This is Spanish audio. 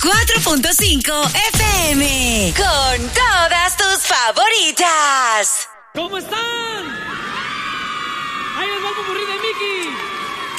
94.5 FM. Con todas tus favoritas. ¿Cómo están? Ahí les va el popurrí de Mickey.